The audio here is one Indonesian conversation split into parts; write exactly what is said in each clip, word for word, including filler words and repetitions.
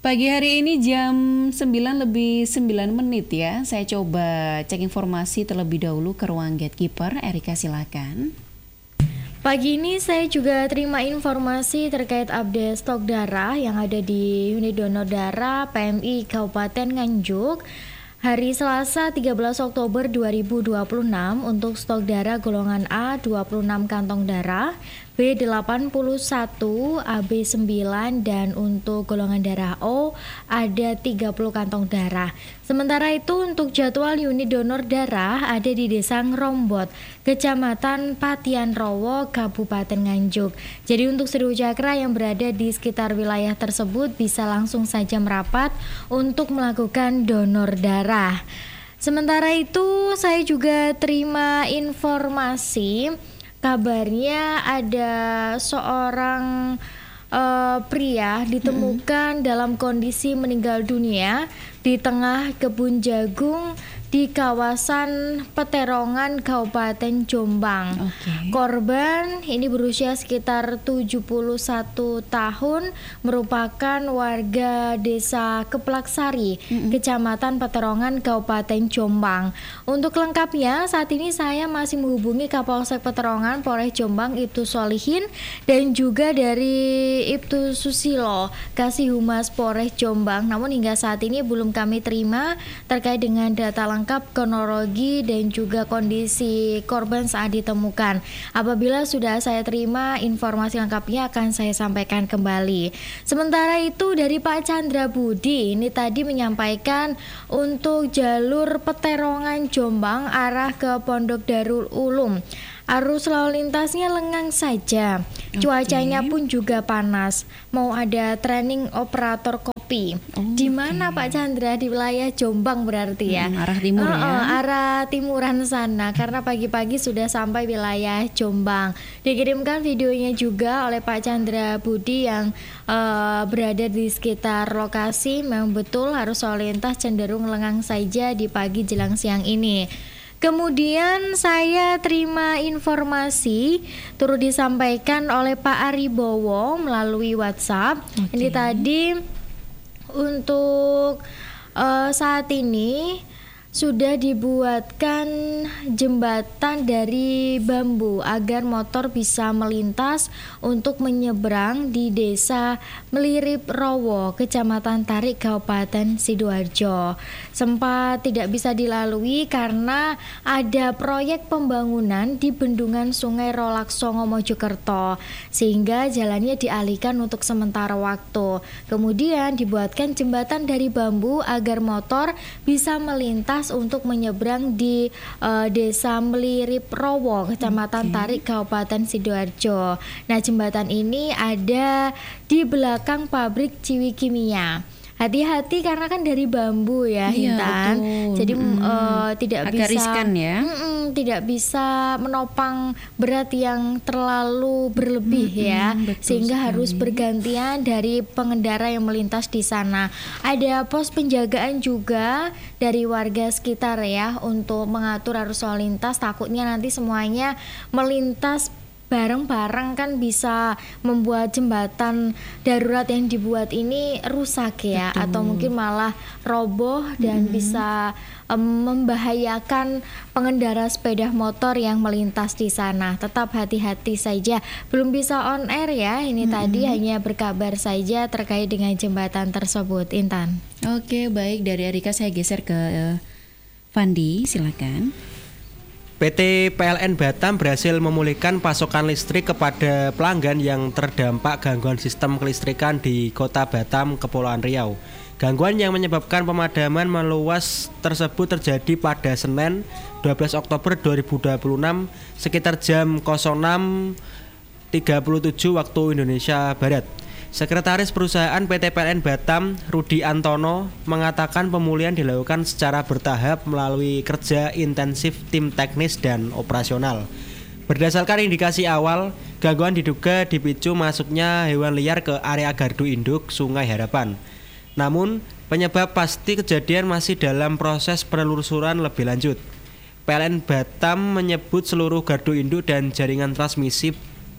Pagi hari ini jam sembilan lebih sembilan menit ya. Saya coba cek informasi terlebih dahulu ke ruang gatekeeper. Erika silakan. Pagi ini saya juga terima informasi terkait update stok darah yang ada di unit donor darah P M I Kabupaten Nganjuk. Hari Selasa tiga belas Oktober dua ribu dua puluh enam untuk stok darah golongan A dua puluh enam kantong darah, B delapan puluh satu, A B sembilan, dan untuk golongan darah O ada tiga puluh kantong darah. Sementara itu untuk jadwal unit donor darah ada di Desa Ngerombot, Kecamatan Patian Rowo, Kabupaten Nganjuk. Jadi untuk Seru Cakra yang berada di sekitar wilayah tersebut bisa langsung saja merapat untuk melakukan donor darah. Sementara itu saya juga terima informasi kabarnya ada seorang uh, pria ditemukan hmm. dalam kondisi meninggal dunia di tengah kebun jagung di kawasan Peterongan, Kabupaten Jombang. Okay. Korban ini berusia sekitar tujuh puluh satu tahun, merupakan warga Desa Keplaksari, mm-hmm. Kecamatan Peterongan, Kabupaten Jombang. Untuk lengkapnya, saat ini saya masih menghubungi Kapolsek Peterongan, Polres Jombang, Ibtu Solihin, dan juga dari Ibtu Susilo, Kasih Humas Polres Jombang. Namun hingga saat ini belum kami terima terkait dengan data lengkap kronologi dan juga kondisi korban saat ditemukan. Apabila sudah saya terima informasi lengkapnya akan saya sampaikan kembali. Sementara itu dari Pak Chandra Budi ini tadi menyampaikan untuk jalur Peterongan Jombang arah ke Pondok Darul Ulum, arus lalu lintasnya lengang saja. Okay. Cuacanya pun juga panas. Mau ada training operator kopi. Oh, di mana okay. Pak Chandra? Di wilayah Jombang berarti ya. Hmm, arah timur uh, ya. Uh, arah timuran sana karena pagi-pagi sudah sampai wilayah Jombang. Dikirimkan videonya juga oleh Pak Chandra Budi yang uh, berada di sekitar lokasi. Memang betul arus lalu lintas cenderung lengang saja di pagi jelang siang ini. Kemudian saya terima informasi turut disampaikan oleh Pak Aribowo melalui WhatsApp. Okay. Ini tadi untuk uh, saat ini sudah dibuatkan jembatan dari bambu agar motor bisa melintas untuk menyeberang di Desa Melirip Rowo, Kecamatan Tarik, Kabupaten Sidoarjo. Sempat tidak bisa dilalui karena ada proyek pembangunan di bendungan Sungai Rolaksono Mojokerto, sehingga jalannya dialihkan untuk sementara waktu. Kemudian dibuatkan jembatan dari bambu agar motor bisa melintas untuk menyeberang di uh, Desa Melirip Rowo, Kecamatan okay. Tarik, Kabupaten Sidoarjo. Nah, jembatan ini ada di belakang pabrik Ciwi Kimia. Hati-hati karena kan dari bambu ya, iya, Intan. Betul. Jadi mm. uh, tidak agak bisa riskan ya. tidak bisa menopang berat yang terlalu berlebih mm-hmm, ya, sehingga sekali. Harus bergantian dari pengendara yang melintas di sana. Ada pos penjagaan juga dari warga sekitar ya untuk mengatur arus lalu lintas. Takutnya nanti semuanya melintas bareng-bareng kan bisa membuat jembatan darurat yang dibuat ini rusak ya. Betul. Atau mungkin malah roboh dan hmm. bisa um, membahayakan pengendara sepeda motor yang melintas di sana. Tetap hati-hati saja. Belum bisa on air ya. Ini hmm. tadi hanya berkabar saja terkait dengan jembatan tersebut, Intan. Oke, baik, dari Erika saya geser ke uh, Fandi, silakan. P T P L N Batam berhasil memulihkan pasokan listrik kepada pelanggan yang terdampak gangguan sistem kelistrikan di Kota Batam, Kepulauan Riau. Gangguan yang menyebabkan pemadaman meluas tersebut terjadi pada Senin dua belas Oktober dua ribu dua puluh enam sekitar jam enam tiga puluh tujuh waktu Indonesia Barat. Sekretaris Perusahaan P T P L N Batam, Rudi Antono, mengatakan pemulihan dilakukan secara bertahap melalui kerja intensif tim teknis dan operasional. Berdasarkan indikasi awal, gangguan diduga dipicu masuknya hewan liar ke area gardu induk Sungai Harapan. Namun, penyebab pasti kejadian masih dalam proses penelusuran lebih lanjut. P L N Batam menyebut seluruh gardu induk dan jaringan transmisi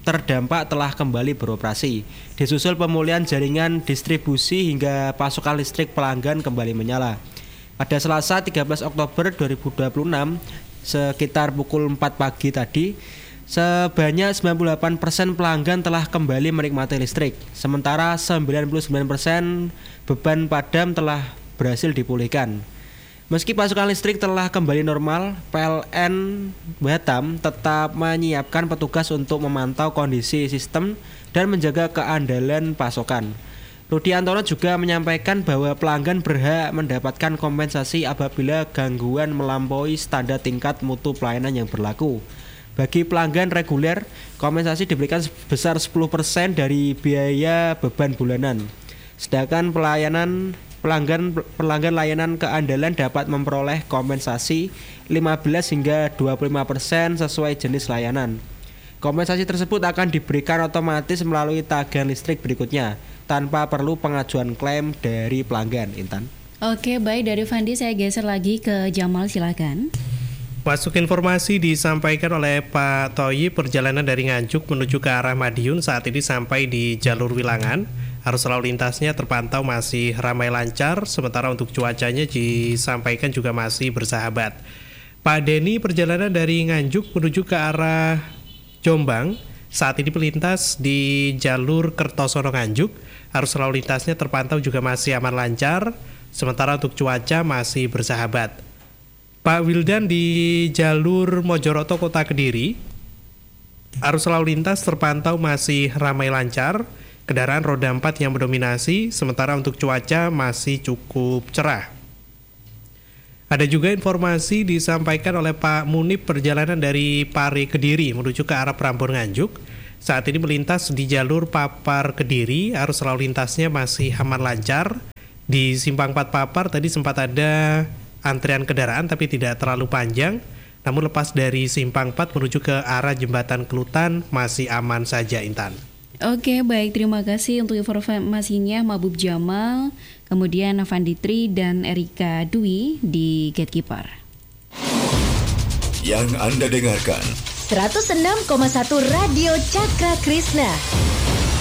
terdampak telah kembali beroperasi. Disusul pemulihan jaringan distribusi hingga pasokan listrik pelanggan kembali menyala. Pada Selasa tiga belas Oktober dua ribu dua puluh enam, sekitar pukul empat pagi tadi, sebanyak sembilan puluh delapan persen pelanggan telah kembali menikmati listrik. Sementara sembilan puluh sembilan persen beban padam telah berhasil dipulihkan. Meski pasokan listrik telah kembali normal, P L N Batam tetap menyiapkan petugas untuk memantau kondisi sistem dan menjaga keandalan pasokan. Rudi Antono juga menyampaikan bahwa pelanggan berhak mendapatkan kompensasi apabila gangguan melampaui standar tingkat mutu pelayanan yang berlaku. Bagi pelanggan reguler, kompensasi diberikan sebesar sepuluh persen dari biaya beban bulanan. Sedangkan pelayanan pelanggan pelanggan layanan keandalan dapat memperoleh kompensasi lima belas hingga dua puluh lima persen sesuai jenis layanan. Kompensasi tersebut akan diberikan otomatis melalui tagihan listrik berikutnya tanpa perlu pengajuan klaim dari pelanggan. Intan. Oke, baik, dari Fandi saya geser lagi ke Jamal, silakan. Masuk informasi disampaikan oleh Pak Toyi, perjalanan dari Nganjuk menuju ke arah Madiun saat ini sampai di jalur Wilangan. Arus lalu lintasnya terpantau masih ramai lancar, sementara untuk cuacanya disampaikan juga masih bersahabat. Pak Denny, perjalanan dari Nganjuk menuju ke arah Jombang saat ini melintas di jalur Kertosono Nganjuk. Arus lalu lintasnya terpantau juga masih aman lancar, sementara untuk cuaca masih bersahabat. Pak Wildan, di jalur Mojoroto Kota Kediri, arus lalu lintas terpantau masih ramai lancar, kendaraan roda empat yang mendominasi, sementara untuk cuaca masih cukup cerah. Ada juga informasi disampaikan oleh Pak Munib, perjalanan dari Pare Kediri menuju ke arah Prambors Nganjuk. Saat ini melintas di jalur Papar Kediri, arus lalu lintasnya masih aman lancar. Di Simpang empat Papar tadi sempat ada antrian kendaraan tapi tidak terlalu panjang. Namun lepas dari Simpang empat menuju ke arah Jembatan Kelutan masih aman saja, Intan. Oke, baik, terima kasih untuk informasinya Mabub Jamal, kemudian Avanditri dan Erika Dwi di Gatekeeper. Yang Anda dengarkan seratus enam koma satu Radio Cakra Krishna.